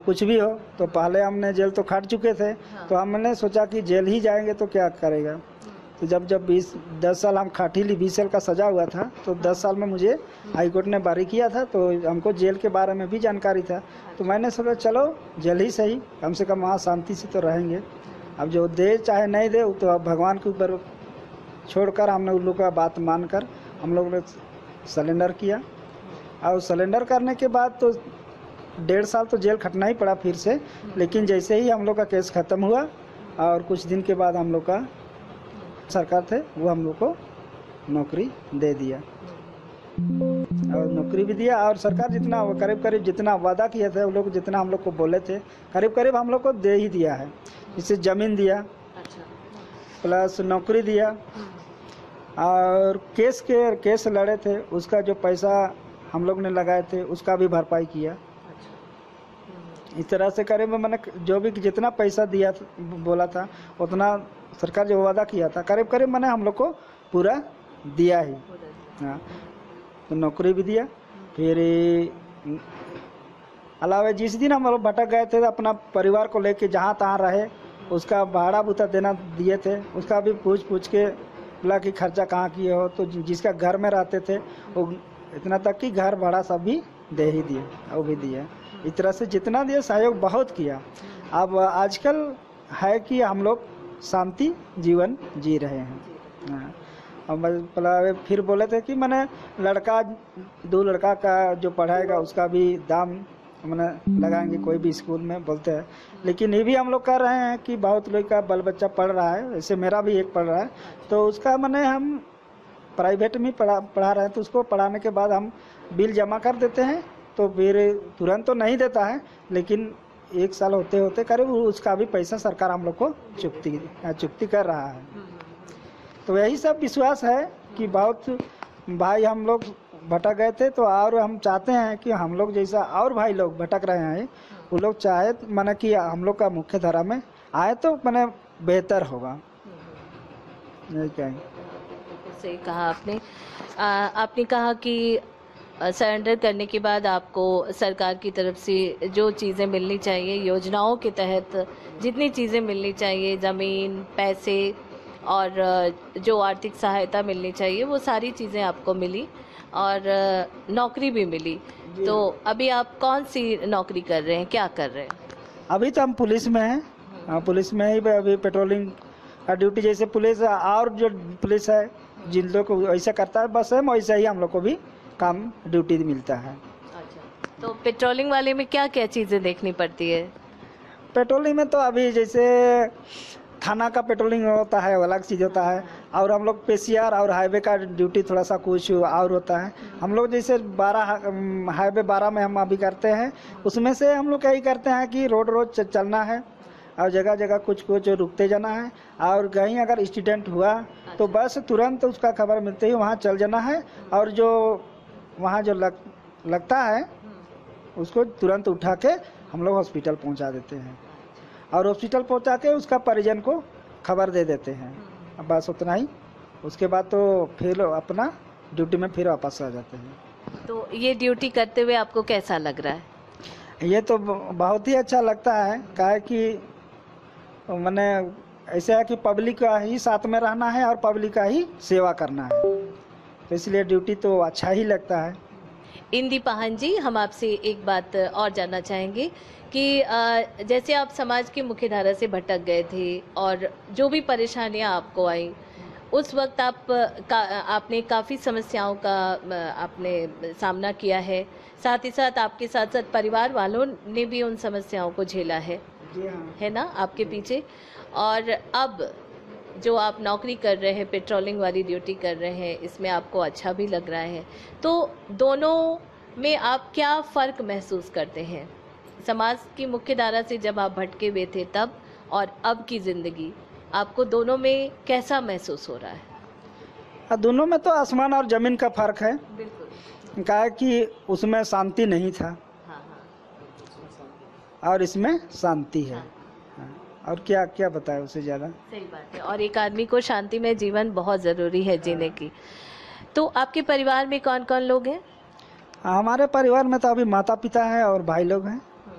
कुछ भी हो तो पहले हमने जेल तो खाट चुके थे। हाँ। तो हमने सोचा कि जेल ही जाएंगे तो क्या करेगा। तो जब 10 साल हम खाटी ली, 20 साल का सजा हुआ था, तो 10 साल में मुझे हाई कोर्ट ने बारी किया था, तो हमको जेल के बारे में भी जानकारी था। तो मैंने सोचा चलो जेल ही सही, कम से कम वहाँ शांति से तो रहेंगे। अब जो दे चाहे नहीं दे तो अब भगवान के ऊपर छोड़कर हमने उन लोगों का बात मानकर हम लोगों ने सरेंडर किया। और सरेंडर करने के बाद तो 1.5 साल तो जेल खटना ही पड़ा फिर से। लेकिन जैसे ही हम लोग का केस ख़त्म हुआ और कुछ दिन के बाद हम लोग का सरकार थे वो हम लोग को नौकरी दे दिया, और नौकरी भी दिया। और सरकार जितना करीब जितना वादा किया था वो लोग जितना हम लोग को बोले थे करीब हम लोग को दे ही दिया है। इससे ज़मीन दिया, अच्छा। प्लस नौकरी दिया, और केस लड़े थे उसका जो पैसा हम लोग ने लगाए थे उसका भी भरपाई किया। इस तरह से करीब मैंने जो भी जितना पैसा दिया बोला था उतना सरकार जो वादा किया था करीब मैंने हम लोग को पूरा दिया ही। हाँ, तो नौकरी भी दिया। फिर अलावा जिस दिन हम लोग भटक गए थे अपना परिवार को लेके जहाँ तहाँ रहे, उसका भाड़ा भूता देना दिए थे, उसका भी पूछ के बोला कि खर्चा कहाँ किए हो। तो जिसका घर में रहते थे वो इतना तक कि घर भाड़ा सब भी दे ही दिए, वो भी दिया। इस तरह से जितना दिया सहयोग बहुत किया। अब आजकल है कि हम लोग शांति जीवन जी रहे हैं। हाँ, अब फिर बोले थे कि मैंने 2 लड़का का जो पढ़ाएगा उसका भी दाम मैंने लगाएंगे कोई भी स्कूल में बोलते हैं। लेकिन ये भी हम लोग कर रहे हैं कि बहुत लोग का बाल बच्चा पढ़ रहा है, जैसे मेरा भी एक पढ़ रहा है, तो उसका मैंने हम प्राइवेट में पढ़ा रहे हैं। तो उसको पढ़ाने के बाद हम बिल जमा कर देते हैं। तो फिर तुरंत तो नहीं देता है, लेकिन 1 साल होते होते करीब उसका भी पैसा सरकार हम लोग को चुकती कर रहा है। तो यही सब विश्वास है कि बहुत भाई हम लोग भटक गए थे, तो और हम चाहते हैं कि हम लोग जैसा और भाई लोग भटक रहे हैं वो लोग चाहे माने कि हम लोग का मुख्य धारा में आए तो माने बेहतर होगा। यही कहेंगे। सही कहा आपने। आपने कहा कि सरेंडर करने के बाद आपको सरकार की तरफ से जो चीज़ें मिलनी चाहिए, योजनाओं के तहत जितनी चीज़ें मिलनी चाहिए, ज़मीन, पैसे और जो आर्थिक सहायता मिलनी चाहिए वो सारी चीज़ें आपको मिली और नौकरी भी मिली। तो अभी आप कौन सी नौकरी कर रहे हैं, क्या कर रहे हैं? अभी तो हम पुलिस में हैं। पुलिस में ही अभी पेट्रोलिंग का ड्यूटी, जैसे पुलिस और जो पुलिस है जिन लोग को ऐसा करता है बस है वैसे ही हम लोग को भी काम ड्यूटी मिलता है। अच्छा, तो पेट्रोलिंग वाले में क्या क्या चीज़ें देखनी पड़ती है? पेट्रोलिंग में तो अभी जैसे थाना का पेट्रोलिंग होता है वो अलग चीज़ होता है, और हम लोग पेशियर और हाईवे का ड्यूटी थोड़ा सा कुछ और होता है। हम लोग जैसे हाईवे 12 में हम अभी करते हैं, उसमें से हम लोग यही करते हैं कि रोज चलना है और जगह जगह कुछ रुकते जाना है, और कहीं अगर एक्सीडेंट हुआ तो बस तुरंत उसका खबर मिलते ही वहाँ चल जाना है, और जो वहाँ जो लगता है उसको तुरंत उठा के हम लोग हॉस्पिटल पहुँचा देते हैं, और हॉस्पिटल पहुँचा के उसका परिजन को खबर दे देते हैं। अब बस उतना ही। उसके बाद तो फिर अपना ड्यूटी में फिर वापस आ जाते हैं। तो ये ड्यूटी करते हुए आपको कैसा लग रहा है? ये तो बहुत ही अच्छा लगता है, काहे कि मैंने ऐसा है कि पब्लिक का ही साथ में रहना है और पब्लिक का ही सेवा करना है, तो इसलिए ड्यूटी तो अच्छा ही लगता है। इंदी पाहन जी, हम आपसे एक बात और जानना चाहेंगे कि जैसे आप समाज की मुख्य धारा से भटक गए थे और जो भी परेशानियां आपको आई उस वक्त आपने काफ़ी समस्याओं का आपने सामना किया है, साथ ही साथ आपके साथ साथ परिवार वालों ने भी उन समस्याओं को झेला है। जी हाँ। है ना, आपके पीछे। और अब जो आप नौकरी कर रहे हैं, पेट्रोलिंग वाली ड्यूटी कर रहे हैं, इसमें आपको अच्छा भी लग रहा है, तो दोनों में आप क्या फ़र्क महसूस करते हैं? समाज की मुख्य धारा से जब आप भटके हुए थे तब और अब की ज़िंदगी, आपको दोनों में कैसा महसूस हो रहा है? दोनों में तो आसमान और ज़मीन का फ़र्क है। बिल्कुल। काहे कि उसमें शांति नहीं था हाँ, और इसमें शांति है। हाँ। और क्या क्या बताए उससे ज़्यादा। सही बात है, और एक आदमी को शांति में जीवन बहुत ज़रूरी है जीने की। तो आपके परिवार में कौन कौन लोग हैं? हमारे परिवार में तो अभी माता पिता है और भाई लोग हैं।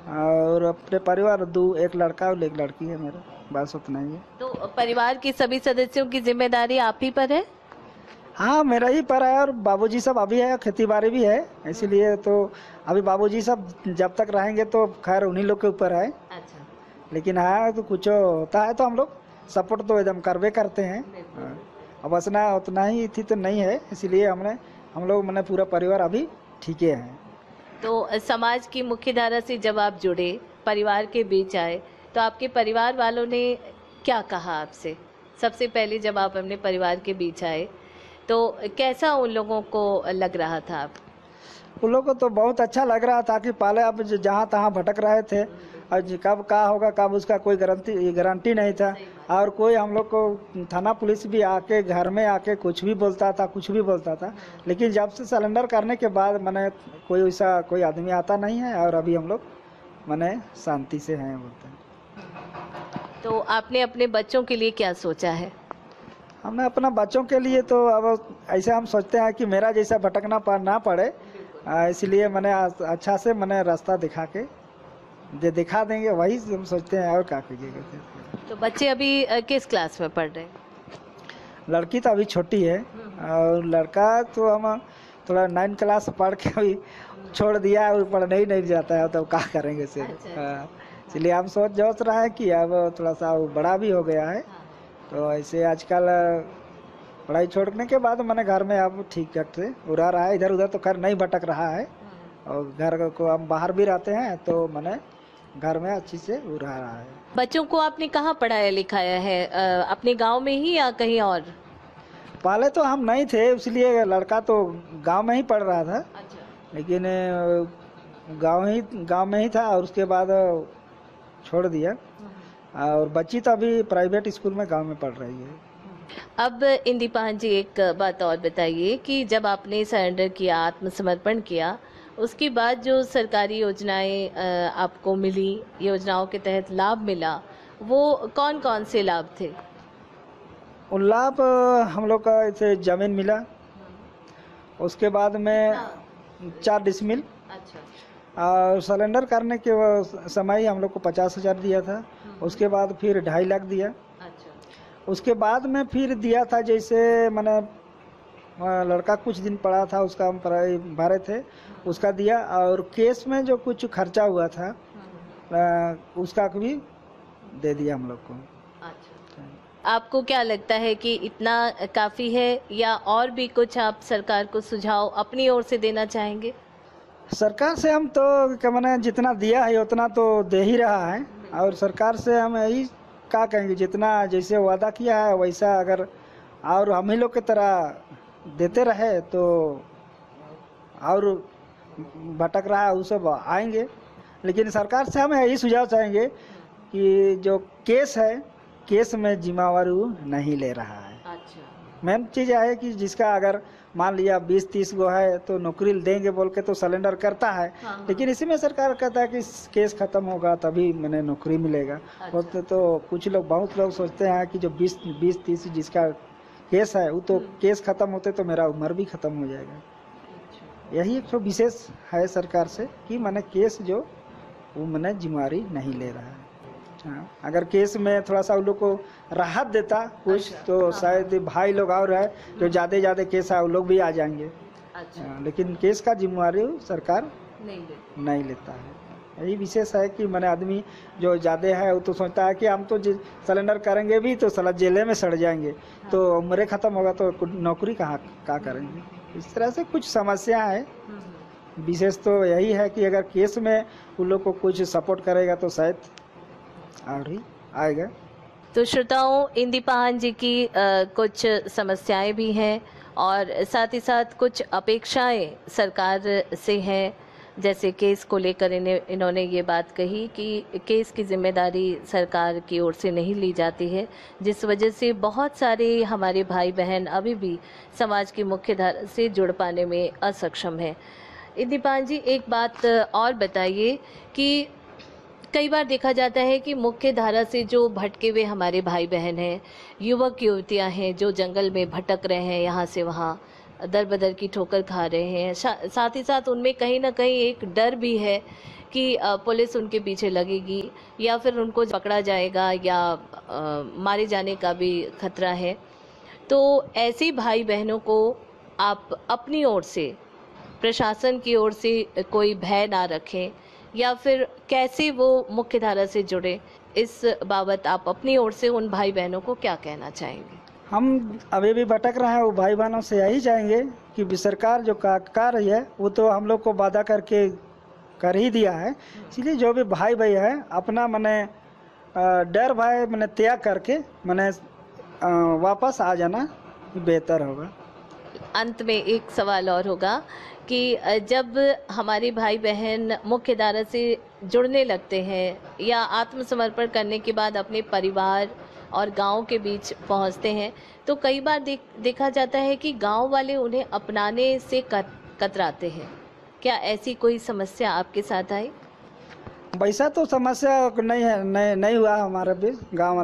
और अपने परिवार एक लड़का और एक लड़की है मेरा, बस उतना ही है। तो परिवार के सभी सदस्यों की जिम्मेदारी आप ही पर है? हाँ, मेरा ही पर है और बाबूजी सब अभी है, खेती बाड़ी भी है, इसीलिए तो अभी बाबूजी सब जब तक रहेंगे तो खैर उन्हीं लोग के ऊपर है। अच्छा। लेकिन हाँ, तो कुछ होता है तो हम लोग सपोर्ट तो एकदम करवे करते हैं। हाँ, अब उतना ही थी तो नहीं है, इसीलिए हम लोग मैंने पूरा परिवार अभी ठीक है। तो समाज की मुख्य धारा से जब आप जुड़े, परिवार के बीच आए, तो आपके परिवार वालों ने क्या कहा आपसे? सबसे पहले जब आप अपने परिवार के बीच आए तो कैसा उन लोगों को लग रहा था? आप उन लोगों को तो बहुत अच्छा लग रहा था कि पहले अब जहाँ तहाँ भटक रहे थे और कब क्या होगा कब उसका कोई गारंटी नहीं था। और कोई हम लोग को थाना पुलिस भी आके घर में आके कुछ भी बोलता था। लेकिन जब से सिलेंडर करने के बाद मैंने कोई आदमी आता नहीं है और अभी हम लोग मैंने शांति से हैं बोलते हैं। तो आपने अपने बच्चों के लिए क्या सोचा है? हमने अपना बच्चों के लिए तो अब ऐसे हम सोचते हैं कि मेरा जैसा भटकना ना पड़े, इसलिए मैंने अच्छा से मैंने रास्ता दिखा देंगे, वही हम सोचते हैं और क्या कीजिएगा। तो बच्चे अभी किस क्लास में पढ़ रहे हैं? लड़की तो अभी छोटी है और लड़का तो हम थोड़ा 9 क्लास पढ़ के अभी छोड़ दिया है, पढ़ने ही नहीं जाता है, तो क्या करेंगे से। इसलिए हम सोच रहे हैं कि अब थोड़ा सा बड़ा भी हो गया है, तो ऐसे आजकल पढ़ाई छोड़ने के बाद मैंने घर में अब ठीक से उड़ा रहा है, इधर उधर तो खैर नहीं भटक रहा है। और घर को हम बाहर भी रहते हैं तो मैंने घर में अच्छी से उड़ा रहा है। बच्चों को आपने कहाँ पढ़ाया लिखाया है? अपने गांव में ही या कहीं और? पहले तो हम नहीं थे, इसलिए लड़का तो गांव में ही पढ़ रहा था। अच्छा। लेकिन गांव में ही था और उसके बाद छोड़ दिया। और बच्ची तो अभी प्राइवेट स्कूल में गांव में पढ़ रही है। अब इंदीपान जी, एक बात और बताइए कि जब आपने सरेंडर किया, आत्मसमर्पण किया, उसके बाद जो सरकारी योजनाएं आपको मिली, योजनाओं के तहत लाभ मिला, वो कौन कौन से लाभ थे? उन लाभ हम लोग का ऐसे जमीन मिला, उसके बाद में 4 डिसमिल। अच्छा। और सिलेंडर करने के समय हम लोग को 50,000 दिया था, उसके बाद फिर 2.5 लाख दिया। अच्छा। उसके बाद में फिर दिया था, जैसे मैंने लड़का कुछ दिन पड़ा था उसका हम भरे थे, उसका दिया। और केस में जो कुछ खर्चा हुआ था उसका भी दे दिया हम लोग को। अच्छा। आपको क्या लगता है कि इतना काफ़ी है या और भी कुछ आप सरकार को सुझाव अपनी ओर से देना चाहेंगे? सरकार से हम तो क्या मैंने जितना दिया है उतना तो दे ही रहा है, और सरकार से हम यही क्या कहेंगे, जितना जैसे वादा किया है वैसा अगर और हम ही लोग की तरह देते रहे तो और भटक रहा है वो सब आएंगे। लेकिन सरकार से हम यही सुझाव चाहेंगे कि जो केस है, केस में जिम्मेवारी नहीं ले रहा है। अच्छा। मेन चीज़ है कि जिसका अगर मान लिया 20-30 गो है तो नौकरी देंगे बोल के तो सिलेंडर करता है। हाँ। लेकिन इसी में सरकार कहता है कि केस खत्म होगा तभी मैंने नौकरी मिलेगा। अच्छा। तो कुछ लोग बहुत लोग सोचते हैं कि जो 20-30 जिसका केस है वो तो केस खत्म होते तो मेरा उम्र भी खत्म हो जाएगा। यही एक तो विशेष है सरकार से कि मैंने केस जो वो मैंने जिम्मेवारी नहीं ले रहा है। हाँ, अगर केस में थोड़ा सा उन लोग को राहत देता कुछ तो शायद भाई लोग और है जो ज़्यादा केस है वो लोग भी आ जाएंगे। अच्छा। लेकिन केस का जिम्मेवारी सरकार नहीं लेता है। यही विशेष है कि मैंने आदमी जो ज़्यादा है वो तो सोचता है कि हम तो सिलेंडर करेंगे भी तो साला जेले में सड़ जाएंगे। हाँ। तो उम्र खत्म होगा तो नौकरी कहाँ करेंगे। इस तरह से कुछ समस्या है। विशेष तो यही है कि अगर केस में उन लोग को कुछ सपोर्ट करेगा तो शायद और ही आएगा। तो श्रोताओं, इंदीपान जी की कुछ समस्याएं भी हैं और साथ ही साथ कुछ अपेक्षाएं सरकार से हैं। जैसे केस को लेकर इन्होंने ये बात कही कि केस की जिम्मेदारी सरकार की ओर से नहीं ली जाती है, जिस वजह से बहुत सारे हमारे भाई बहन अभी भी समाज की मुख्य धारा से जुड़ पाने में असक्षम हैं। इंदीपान जी, एक बात और बताइए कि कई बार देखा जाता है कि मुख्य धारा से जो भटके हुए हमारे भाई बहन हैं, युवक युवतियां हैं जो जंगल में भटक रहे हैं, यहाँ से वहाँ दर बदर की ठोकर खा रहे हैं, साथ ही साथ उनमें कहीं ना कहीं एक डर भी है कि पुलिस उनके पीछे लगेगी या फिर उनको पकड़ा जाएगा या मारे जाने का भी खतरा है। तो ऐसे भाई बहनों को आप अपनी ओर से, प्रशासन की ओर से कोई भय ना रखें या फिर कैसे वो मुख्य धारा से जुड़े, इस बाबत आप अपनी ओर से उन भाई बहनों को क्या कहना चाहेंगे? हम अभी भी भटक रहे हैं, वो भाई बहनों से यही चाहेंगे कि सरकार जो कर रही है वो तो हम लोग को वादा करके कर ही दिया है। इसलिए जो भी भाई भाई है अपना मने डर भय मने त्याग करके मने वापस आ जाना बेहतर होगा। अंत में एक सवाल और होगा कि जब हमारे भाई बहन मुख्य धारा से जुड़ने लगते हैं या आत्मसमर्पण करने के बाद अपने परिवार और गांव के बीच पहुंचते हैं, तो कई बार देखा जाता है कि गांव वाले उन्हें अपनाने से कतराते हैं। क्या ऐसी कोई समस्या आपके साथ आई? वैसा तो समस्या नहीं है, नहीं हुआ हमारा भी। गांव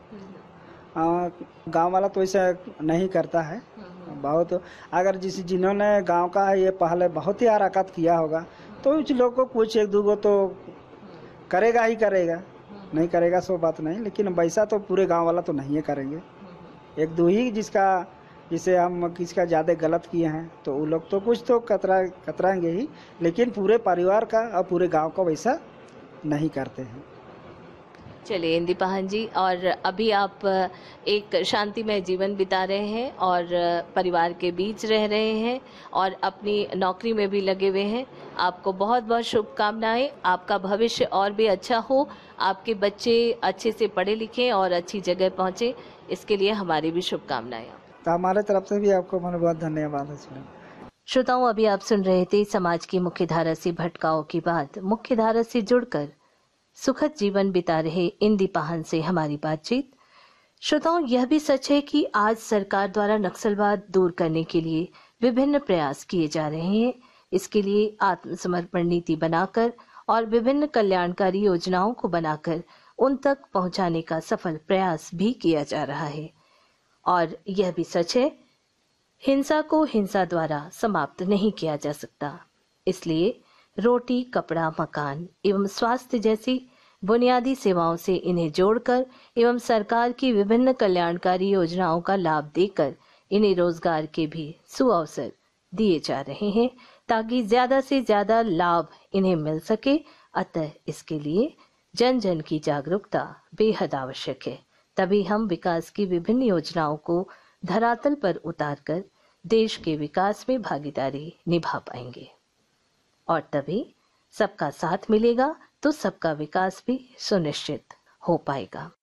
वाला तो ऐसा नहीं करता है। बहुत अगर जिन्होंने गांव का है ये पहले बहुत ही हरकत किया होगा तो उस लोग को कुछ एक दो तो करेगा ही करेगा, नहीं करेगा सो बात नहीं, लेकिन वैसा तो पूरे गांव वाला तो नहीं है करेंगे। एक दो ही जिसे हम किसका ज़्यादा गलत किए हैं तो वो लोग तो कुछ तो कतराएंगे ही, लेकिन पूरे परिवार का और पूरे गांव का वैसा नहीं करते हैं। चलिए इंदी पाहन जी, और अभी आप एक शांतिमय जीवन बिता रहे हैं और परिवार के बीच रह रहे हैं और अपनी नौकरी में भी लगे हुए हैं। आपको बहुत बहुत शुभकामनाएं। आपका भविष्य और भी अच्छा हो, आपके बच्चे अच्छे से पढ़े लिखें और अच्छी जगह पहुंचे, इसके लिए हमारी भी शुभकामनाएं। तो हमारे तरफ से भी आपको बहुत बहुत धन्यवाद है। श्रोताओं, अभी आप सुन रहे थे समाज की मुख्य धारा से भटकाव के बाद मुख्य धारा से जुड़कर सुखद जीवन बिता रहे इंदी पाहन से हमारी बातचीत। श्रोताओं, यह भी सच है कि आज सरकार द्वारा नक्सलवाद दूर करने के लिए विभिन्न प्रयास किए जा रहे हैं। इसके लिए आत्मसमर्पण नीति बनाकर और विभिन्न कल्याणकारी योजनाओं को बनाकर उन तक पहुंचाने का सफल प्रयास भी किया जा रहा है। और यह भी सच है, हिंसा को हिंसा द्वारा समाप्त नहीं किया जा सकता। इसलिए रोटी, कपड़ा, मकान एवं स्वास्थ्य जैसी बुनियादी सेवाओं से इन्हें जोड़कर एवं सरकार की विभिन्न कल्याणकारी योजनाओं का लाभ देकर इन्हें रोजगार के भी सुअवसर दिए जा रहे हैं ताकि ज्यादा से ज्यादा लाभ इन्हें मिल सके। अतः इसके लिए जन जन की जागरूकता बेहद आवश्यक है। तभी हम विकास की विभिन्न योजनाओं को धरातल पर उतारकर देश के विकास में भागीदारी निभा पाएंगे और तभी सबका साथ मिलेगा तो सबका विकास भी सुनिश्चित हो पाएगा।